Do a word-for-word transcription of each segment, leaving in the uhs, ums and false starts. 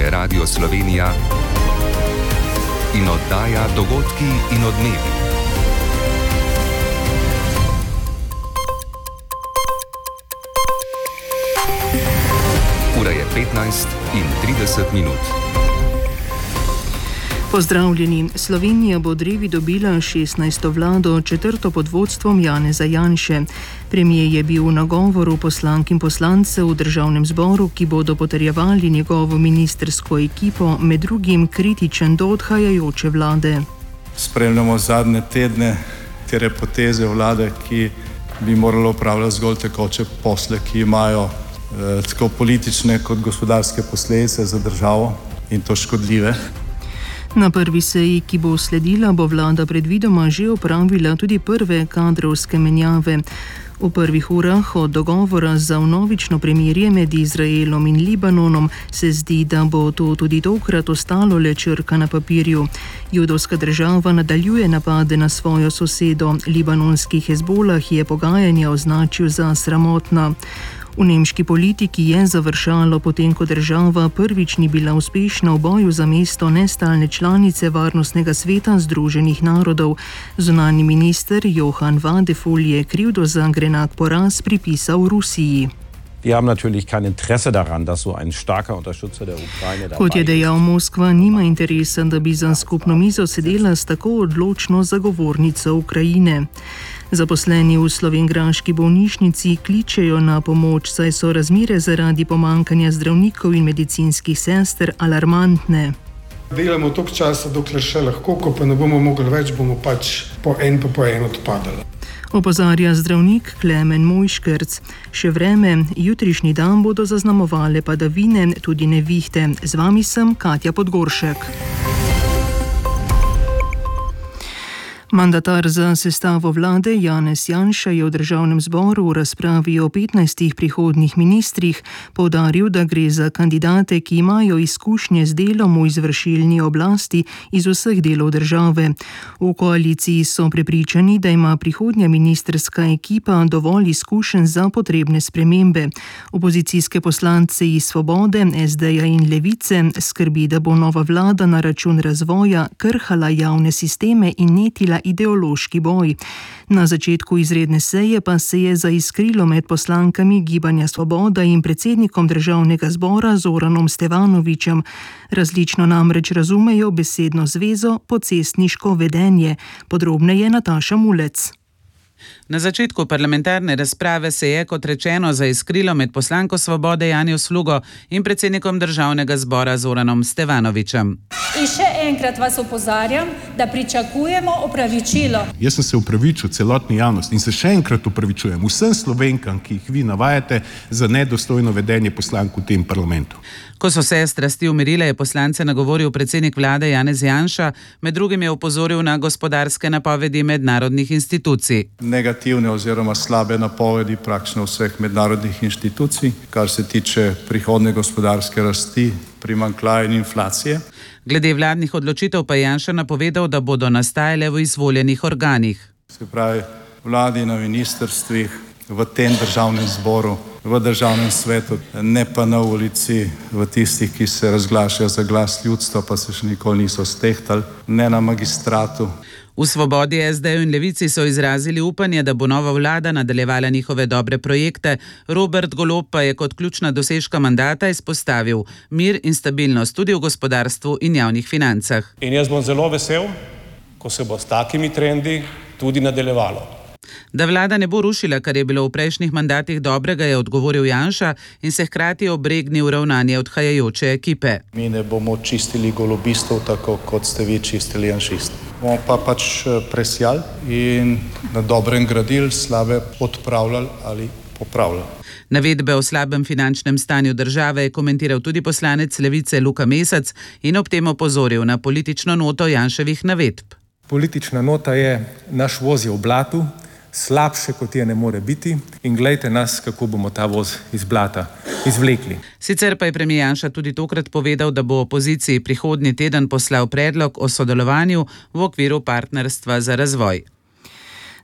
je Radio Slovenija in oddaja Dogodki in odmevi. Ura je petnajst in trideset minut. Pozdravljeni. Slovenija bo od Revi dobila šestnajsto vlado, četrto pod vodstvom Janeza Janše. Premier je bil v nagovoru poslank in poslancev v državnem zboru, ki bodo potrjevali njegovo ministrsko ekipo, med drugim kritičen do odhajajoče vlade. Spremljamo zadnje tedne tere poteze vlade, ki bi moralo upravljati zgolj tekoče posle, ki imajo eh, tako politične kot gospodarske posledice za državo in to škodljive. Na prvi seji, ki bo sledila, bo vlada predvidoma že opravila tudi prve kadrovske menjave. V prvih urah od dogovora za vnovično premirje med Izraelom in Libanonom se zdi, da bo to tudi tokrat ostalo le črka na papirju. Judovska država nadaljuje napade na svojo sosedo. Libanonski Hezbolah je pogajanja označil za sramotna. V nemški politiki je završalo, potem ko država prvič ni bila uspešna v boju za mesto nestalne članice Varnostnega sveta Združenih narodov. Zunanji minister Johann Vadeful je krivdo za grenak poraz pripisal Rusiji. Wir haben natürlich kein Interesse daran, dass so ein starker Unterstützer der Ukraine dabei ist. Kot je dejal, Moskva nima interesa, da bi za skupno mizo sedela s tako odločno zagovornico Ukrajine. Zaposleni v slovenjgraški bolnišnici kličejo na pomoč, saj so razmere zaradi pomanjkanja zdravnikov in medicinskih sester alarmantne. Delamo toliko časa, dokler še lahko, ko pa ne bomo mogli več, bomo pač po en pa po en odpadali. Opozarja zdravnik Klemen Mojškerc. Še vreme, jutrišnji dan bodo zaznamovale padavine, tudi nevihte. Z vami sem Katja Podgoršek. Mandatar za sestavo vlade Janez Janša je v državnem zboru v razpravi o petnajstih prihodnjih ministrih poudaril, da gre za kandidate, ki imajo izkušnje z delom v izvršilni oblasti iz vseh delov države. V koaliciji so prepričani, da ima prihodnja ministrska ekipa dovolj izkušenj za potrebne spremembe. Opozicijske poslance iz Svobode, es de-ja in Levice skrbi, da bo nova vlada na račun razvoja krhala javne sisteme in netila ideološki boj. Na začetku izredne seje pa se je zaiskrilo med poslankami Gibanja Svoboda in predsednikom državnega zbora Zoranom Stevanovićem. Različno namreč razumejo besedno zvezo pocestniško vedenje. Podrobneje Nataša Mulec. Na začetku parlamentarne razprave se je, kot rečeno, zaiskrilo med poslanko Svobode Janjo Slugo in predsednikom državnega zbora Zoranom Stevanovićem. In še enkrat vas opozarjam, da pričakujemo opravičilo. Jaz sem se opravičil celotni javnosti in se še enkrat opravičujem vsem Slovenkam, ki jih vi navajate, za nedostojno vedenje poslank v tem parlamentu. Ko so se strasti umirile, je poslance nagovoril predsednik vlade Janez Janša, med drugim je opozoril na gospodarske napovedi mednarodnih institucij. Negativne oziroma slabe napovedi praktično vseh mednarodnih inštitucij, kar se tiče prihodne gospodarske rasti, primanjkljaja in inflacije. Glede vladnih odločitev pa je Janša napovedal, da bodo nastajale v izvoljenih organih. Se pravi, vladi na ministrstvih, v tem državnem zboru, v državnem svetu, ne pa na ulici, v tistih, ki se razglašajo za glas ljudstva, pa se še nikoli niso stehtali, ne na magistratu. V Svobodi, es de-ju in Levici so izrazili upanje, da bo nova vlada nadaljevala njihove dobre projekte. Robert Golob pa je kot ključna dosežka mandata izpostavil mir in stabilnost tudi v gospodarstvu in javnih financah. In jaz bom zelo vesel, ko se bo s takimi trendi tudi nadaljevalo. Da vlada ne bo rušila, kar je bilo v prejšnjih mandatih dobrega, je odgovoril Janša in se hkrati obregnil ravnanje odhajajoče ekipe. Mi ne bomo čistili golobistov, tako kot ste vi čistili janšistov. Bomo pa pač presjali in na dobrem gradili, slabe odpravljali ali popravljali. Navedbe o slabem finančnem stanju države je komentiral tudi poslanec Levice Luka Mesec in ob tem opozoril na politično noto Janševih navedb. Politična nota je naš voz je v blatu, slabše kot je ne more biti in glejte nas, kako bomo ta voz iz blata izvlekli. Sicer pa je premier Janša tudi tokrat povedal, da bo opoziciji prihodnji teden poslal predlog o sodelovanju v okviru partnerstva za razvoj.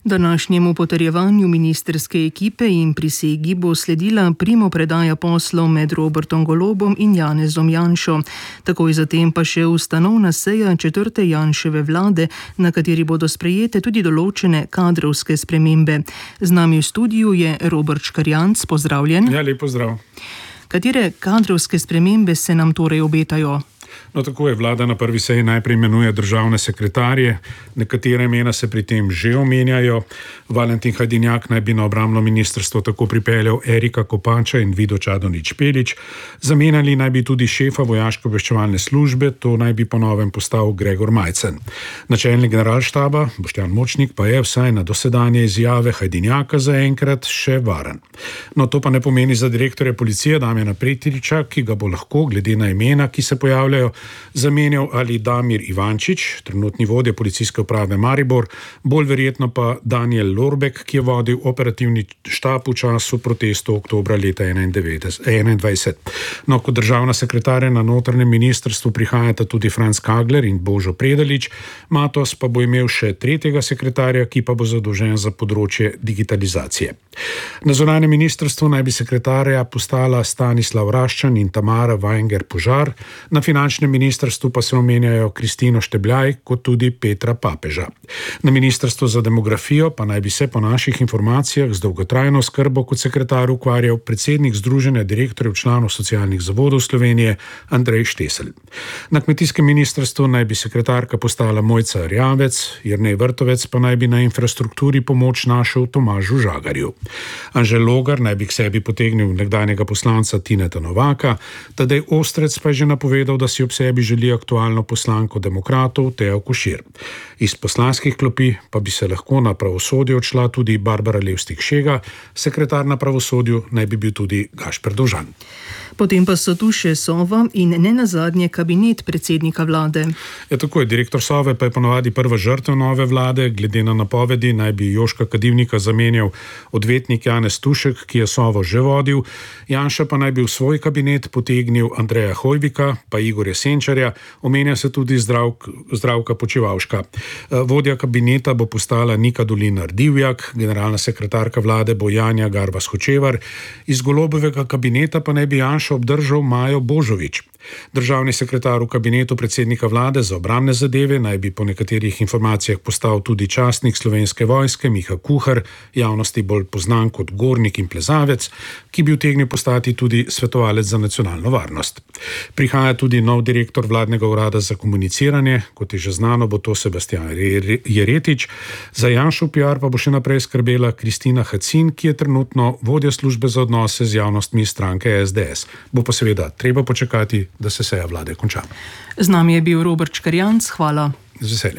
Današnjemu potrjevanju ministerske ekipe in prisegi bo sledila primopredaja poslov med Robertom Golobom in Janezom Janšo. Takoj zatem pa še ustanovna seja četrte Janševe vlade, na kateri bodo sprejete tudi določene kadrovske spremembe. Z nami v studiu je Robert Škarjanc, pozdravljen. Ja, lep pozdrav. Katere kadrovske spremembe se nam torej obetajo? No, tako je. Vlada na prvi seji najprej imenuje državne sekretarje, nekatere imena se pri tem že omenjajo. Valentin Hajdinjak naj bi na obrambno ministrstvo tako pripeljal Erika Kopača in Vido Čadonič-Špelič. Zamenjali naj bi tudi šefa vojaške obveščevalne službe, to naj bi po novem postal Gregor Majcen. Načelnik generalštaba Boštjan Močnik pa je vsaj na dosedanje izjave Hajdinjaka zaenkrat še varen. No, to pa ne pomeni za direktorja policije Damjana Pretriča, ki ga bo lahko, glede na imena, ki se pojavljajo, zamenjal ali Damir Ivančič, trenutni vodja policijske uprave Maribor, bolj verjetno pa Daniel Lorbek, ki je vodil operativni štab v času protestov oktobra leta enaindvajset. No, kot državna sekretarja na notranjem ministrstvu prihajata tudi Franc Kagler in Božo Predalič, Matos pa bo imel še tretjega sekretarja, ki pa bo zadolžen za področje digitalizacije. Na zunanjem ministrstvu naj bi sekretarja postala Stanislav Raščan in Tamara Vajnger-Požar, na finančnem ministrstvu pa se omenjajo Kristino Štebljaj kot tudi Petra Papeža. Na ministrstvu za demografijo pa naj bi se po naših informacijah z dolgotrajno oskrbo kot sekretar ukvarjal predsednik Združenja direktorjev članov socialnih zavodov Slovenije Andrej Štesel. Na kmetijskem ministrstvu naj bi sekretarka postala Mojca Rjavec, Jernej Vrtovec pa naj bi na infrastrukturi pomoč našel Tomažu Žagarju. Anže Logar naj bi k sebi potegnil nekdanjega poslanca Tineta Novaka, Tadej Ostrec pa je že napovedal, da si ob sebi želi aktualno poslanko demokratov Tejo Košir. Iz poslanskih klopi pa bi se lahko na pravosodje odšla tudi Barbara Levstik Šega, sekretar na pravosodju naj bi bil tudi Gašper Dovžan. Potem pa so tu še Sova in ne nazadnje kabinet predsednika vlade. Ja, tako je. Direktor Sove pa je ponovadi prva žrtev nove vlade. Glede na napovedi naj bi Joška Kadivnika zamenjal odvetnik Janez Tušek, ki je Sovo že vodil. Janša pa naj bi v svoj kabinet potegnil Andreja Hojvika pa Igorja Senčarja, omenja se tudi Zdravk, Zdravka Počivavška. Vodja kabineta bo postala Nika Dolinar Divjak, generalna sekretarka vlade bo Janja Garvas Hočevar, iz Golobovega kabineta pa naj bi Janša obdržal Majo Božovič. Državni sekretar v kabinetu predsednika vlade za obrambne zadeve naj bi po nekaterih informacijah postal tudi častnik Slovenske vojske Miha Kuhar, javnosti bolj poznan kot gornik in plezavec, ki bi utegnil postati tudi svetovalec za nacionalno varnost. Prihaja tudi nov direktor vladnega urada za komuniciranje, kot je že znano, bo to Sebastian Jeretič. Za Janšov P R pa bo še naprej skrbela Kristina Hacin, ki je trenutno vodja službe za odnose z javnostmi stranke S D S. Bo pa seveda treba počakati, da se seja vlade konča. Z nami je bil Robert Škarjanc, hvala. Z veseljem.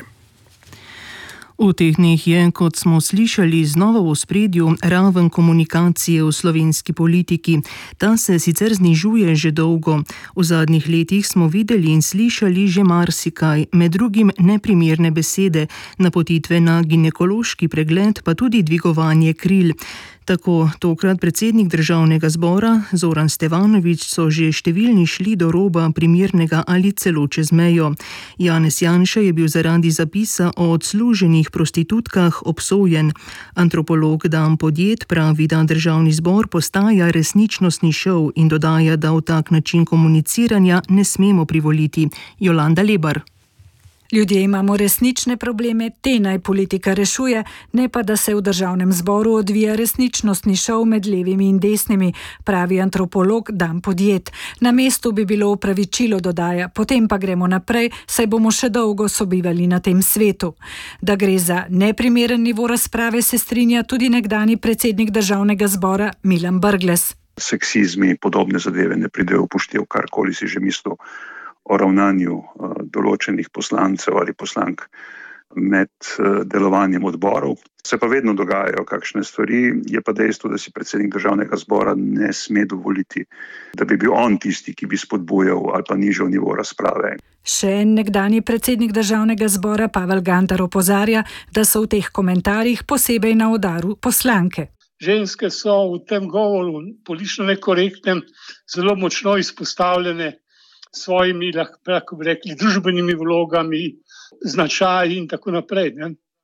V teh dneh je, kot smo slišali, znova v ospredju raven komunikacije v slovenski politiki. Ta se sicer znižuje že dolgo. V zadnjih letih smo videli in slišali že marsikaj, med drugim neprimerne besede, napotitve na ginekološki pregled, pa tudi dvigovanje kril. Tako tokrat predsednik državnega zbora Zoran Stevanović so že številni šli do roba primernega ali celo čez mejo. Janez Janša je bil zaradi zapisa o odsluženih prostitutkah obsojen. Antropolog Dan Podjed pravi, da državni zbor postaja resničnostni šov in dodaja, da v tak način komuniciranja ne smemo privoliti. Jolanda Lebar. Ljudje imamo resnične probleme, te naj politika rešuje, ne pa da se v državnem zboru odvija resničnostni šov med levimi in desnimi, pravi antropolog Dan Podjed. Na mestu bi bilo opravičilo, dodaja, potem pa gremo naprej, saj bomo še dolgo sobivali na tem svetu. Da gre za neprimeren nivo razprave, se strinja tudi nekdanji predsednik državnega zbora Milan Brglez. Seksizmi, podobne zadeve ne pridejo upoštev, karkoli si že mislil o ravnanju uh, določenih poslancev ali poslank med uh, delovanjem odborov. Se pa vedno dogajajo kakšne stvari, je pa dejstvo, da si predsednik državnega zbora ne sme dovoliti, da bi bil on tisti, ki bi spodbujal ali pa nižal nivo razprave. Še en nekdanji predsednik državnega zbora Pavel Gantar opozarja, da so v teh komentarjih posebej na udaru poslanke. Ženske so v tem govoru politično nekorektnem zelo močno izpostavljene svojimi, lahko bi rekli, družbenimi vlogami, značaji in tako naprej. Ne?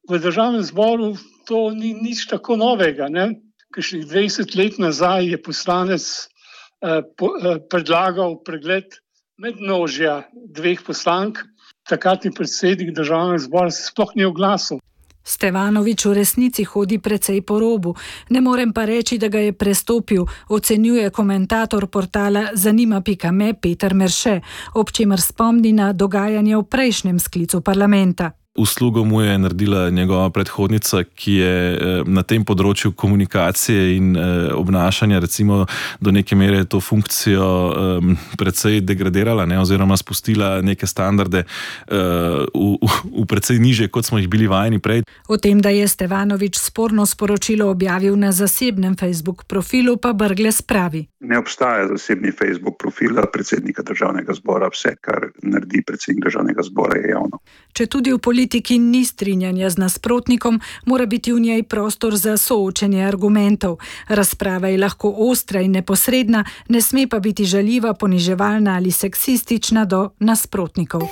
V državnem zboru to ni nič tako novega. Kakšnih dvajset let nazaj je poslanec eh, po, eh, predlagal pregled medmnožja dveh poslank. Takratni predsednik državnega zbora se sploh ni oglasil. Stevanovič v resnici hodi precej po robu. Ne morem pa reči, da ga je prestopil, ocenjuje komentator portala zanima pika me Peter Merše, ob čemer spomni na dogajanje v prejšnjem sklicu parlamenta. Uslugo mu je naredila njegova predhodnica, ki je na tem področju komunikacije in obnašanja recimo do neke mere to funkcijo um, precej degradirala, ne, oziroma spustila neke standarde uh, v, v precej niže, kot smo jih bili vajeni prej. O tem, da je Stevanovič sporno sporočilo objavil na zasebnem Facebook profilu, pa Brglez pravi. Ne obstaja zasebni Facebook profila predsednika državnega zbora. Vse, kar naredi predsednik državnega zbora, je javno. Če tudi v politiki ni strinjanja z nasprotnikom, mora biti v njej prostor za soočenje argumentov. Razprava je lahko ostra in neposredna, ne sme pa biti žaljiva, poniževalna ali seksistična do nasprotnikov.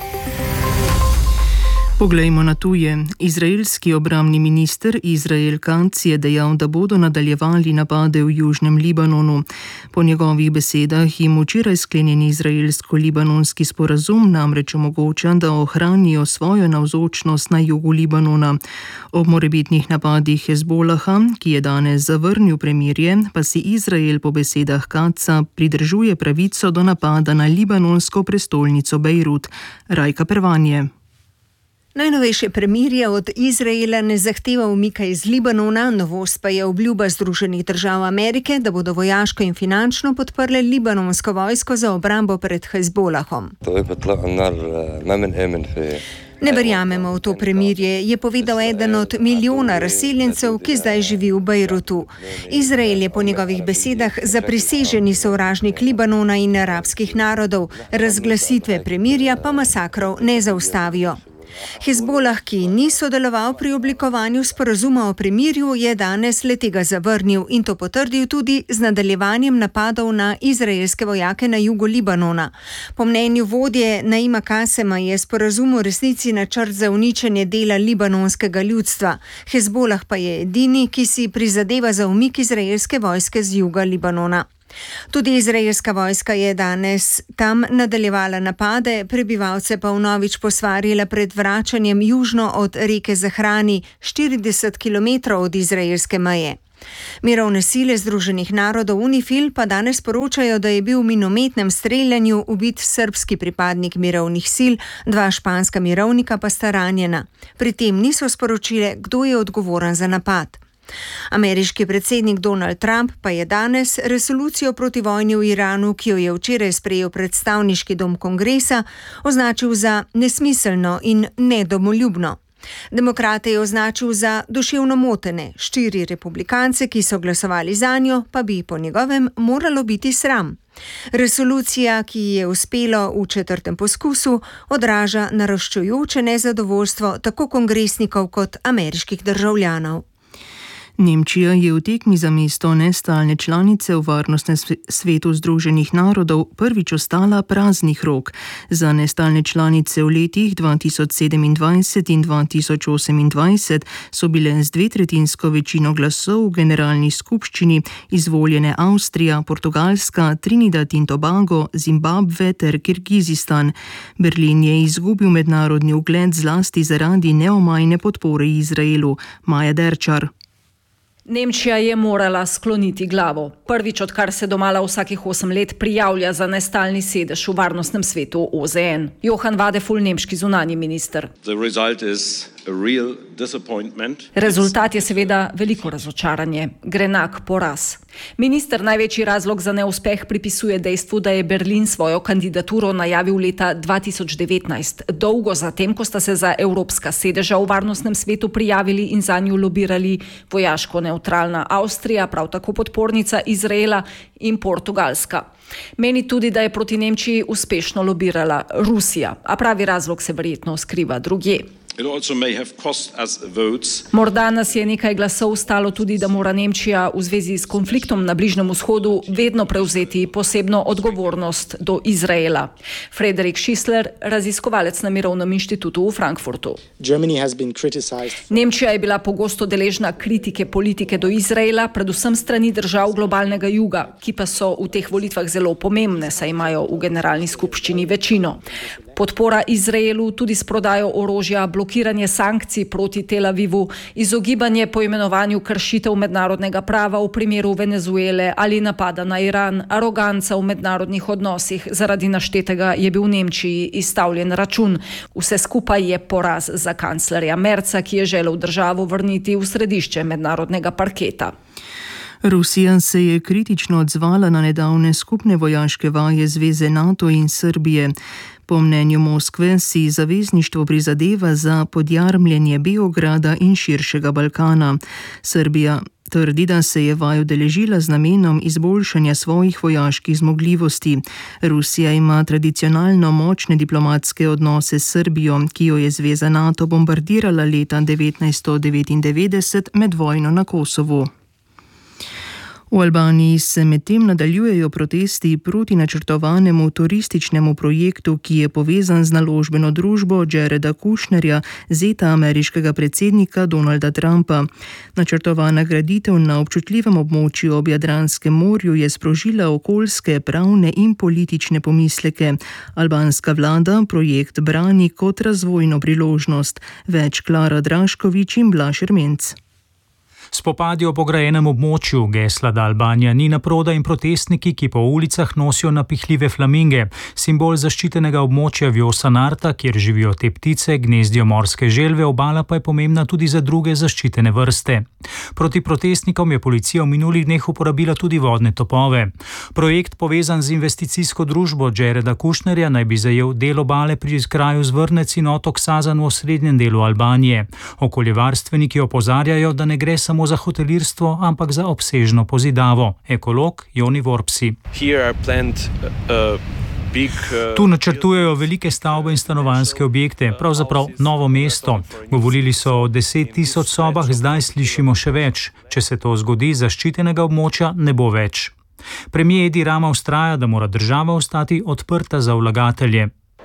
Poglejmo na tuje. Izraelski obrambni minister Izrael Katz je dejal, da bodo nadaljevali napade v južnem Libanonu. Po njegovih besedah jim včeraj sklenjeni izraelsko-libanonski sporazum namreč omogoča, da ohranijo svojo navzočnost na jugu Libanona. Ob morebitnih napadih Hezbolaha, ki je danes zavrnil premirje, pa si Izrael po besedah Katza pridržuje pravico do napada na libanonsko prestolnico Bejrut. Rajka Pervanje. Najnovejše premirje od Izraela ne zahteva umika iz Libanona, novost pa je obljuba Združenih držav Amerike, da bodo vojaško in finančno podprle libanonsko vojsko za obrambo pred Hezbolahom. Ne verjamemo v to premirje, je povedal eden od milijona razseljencev, ki zdaj živi v Bejrutu. Izrael je po njegovih besedah zapriseženi sovražnik Libanona in arabskih narodov, razglasitve premirja pa masakrov ne zaustavijo. Hezbolah, ki ni sodeloval pri oblikovanju sporazuma o premirju, je danes le-tega zavrnil in to potrdil tudi z nadaljevanjem napadov na izraelske vojake na jugu Libanona. Po mnenju vodje Naima Kasema je sporazum v resnici načrt za uničenje dela libanonskega ljudstva. Hezbolah pa je edini, ki si prizadeva za umik izraelske vojske z juga Libanona. Tudi izraelska vojska je danes tam nadaljevala napade, prebivalce pa vnovič posvarila pred vračanjem južno od reke Zahrani, štirideset kilometrov od izraelske meje. Mirovne sile Združenih narodov UNIFIL pa danes poročajo, da je bil v minometnem streljanju ubit srbski pripadnik mirovnih sil, dva španska mirovnika pa sta ranjena. Pri tem niso sporočile, kdo je odgovoren za napad. Ameriški predsednik Donald Trump pa je danes resolucijo proti vojni v Iranu, ki jo je včeraj sprejel predstavniški dom kongresa, označil za nesmiselno in nedomoljubno. Demokrate je označil za duševno motene, štiri republikance, ki so glasovali zanjo, pa bi po njegovem moralo biti sram. Resolucija, ki je uspelo v četrtem poskusu, odraža naraščajoče nezadovoljstvo tako kongresnikov kot ameriških državljanov. Nemčija je v tekmi za mesto nestalne članice v Varnostnem svetu Združenih narodov prvič ostala praznih rok. Za nestalne članice v letih dva tisoč sedemindvajset in dva tisoč osemindvajset so bile z dvetretinsko večino glasov v generalni skupščini izvoljene Avstrija, Portugalska, Trinidad in Tobago, Zimbabve ter Kirgizistan. Berlin je izgubil mednarodni ugled zlasti zaradi neomajne podpore Izraelu. Maja Derčar. Nemčija je morala skloniti glavo. Prvič, odkar se domala vsakih osem let prijavlja za nestalni sedež v Varnostnem svetu O Z N. Johann Vadeful, nemški zunanji minister. Rezultat je seveda veliko razočaranje, grenak poraz. Minister največji razlog za neuspeh pripisuje dejstvu, da je Berlin svojo kandidaturo najavil leta dva tisoč devetnajst, dolgo zatem, ko sta se za evropska sedeža v Varnostnem svetu prijavili in zanju lobirali vojaško neutralna Avstrija, prav tako podpornica Izraela in Portugalska. Meni tudi, da je proti Nemčiji uspešno lobirala Rusija, a pravi razlog se verjetno skriva drugje. Morda nas je nekaj glasov stalo tudi, da mora Nemčija v zvezi s konfliktom na Bližnjem vzhodu vedno prevzeti posebno odgovornost do Izraela. Frederik Schisler, raziskovalec na Mirovnem inštitutu v Frankfurtu. Nemčija je bila pogosto deležna kritike politike do Izraela, predvsem strani držav globalnega juga, ki pa so v teh volitvah zelo pomembne, saj imajo v generalni skupščini večino. Podpora Izraelu tudi s prodajo orožja, blokiranje sankcij proti Tel Avivu, izogibanje poimenovanju kršitev mednarodnega prava v primeru Venezuele ali napada na Iran, aroganca v mednarodnih odnosih, zaradi naštetega je bil v Nemčiji izstavljen račun. Vse skupaj je poraz za kanclerja Merza, ki je želel državo vrniti v središče mednarodnega parketa. Rusija se je kritično odzvala na nedavne skupne vojaške vaje Zveze NATO in Srbije. Po mnenju Moskve si zavezništvo prizadeva za podjarmljenje Beograda in širšega Balkana. Srbija trdi, da se je vaj udeležila z namenom izboljšanja svojih vojaških zmogljivosti. Rusija ima tradicionalno močne diplomatske odnose s Srbijo, ki jo je Zveza NATO bombardirala leta devetnajststo devetindevetdeset med vojno na Kosovu. V Albaniji se medtem nadaljujejo protesti proti načrtovanemu turističnemu projektu, ki je povezan z naložbeno družbo Jareda Kushnerja, zeta ameriškega predsednika Donalda Trumpa. Načrtovana graditev na občutljivem območju ob Jadranskem morju je sprožila okoljske, pravne in politične pomisleke. Albanska vlada projekt brani kot razvojno priložnost. Več Klara Draškovič in Blaž Ermenc. Spopadi ob ograjenem območju, gesla, da Albanija ni naprodaj in protestniki, ki po ulicah nosijo napihljive flaminge, simbol zaščitenega območja Vjosa-Narta, kjer živijo te ptice, gnezdijo morske želve, obala pa je pomembna tudi za druge zaščitene vrste. Proti protestnikom je policija v minulih dneh uporabila tudi vodne topove. Projekt, povezan z investicijsko družbo Jareda Kushnerja, naj bi zajel del obale pri kraju Zvrnec in otok Sazan v osrednjem delu Albanije. Okoljevarstveniki opozarjajo, da ne gre samo za hotelirstvo, ampak za obsežno pozidavo. Ekolog Joni Vorpsi. Tu načrtujejo velike stavbe in stanovanjske objekte, pravzaprav novo mesto. Govorili so o deset tisoč sobah, zdaj slišimo še več. Če se to zgodi, zaščitenega območja ne bo več. Premier Edi Rama vztraja, da mora država ostati odprta za vlagatelje.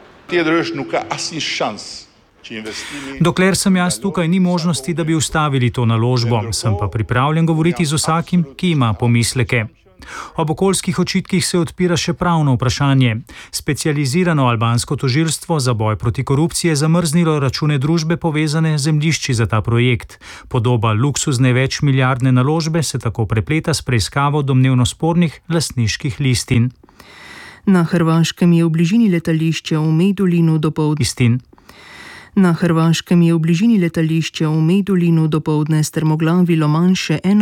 Dokler sem jaz tukaj, ni možnosti, da bi ustavili to naložbo. Sem pa pripravljen govoriti z vsakim, ki ima pomisleke. Ob okoljskih očitkih se odpira še pravno vprašanje. Specializirano albansko tožilstvo za boj proti korupciji je zamrznilo račune družbe povezane z zemljišči za ta projekt. Podoba luksuzne večmilijardne naložbe se tako prepleta s preiskavo domnevno spornih lastniških listin. Na Hrvaškem je v bližini letališča v Medulinu dopoldne. Na Hrvaškem je v bližini letališča v Medulinu dopoldne strmoglavilo manjše eno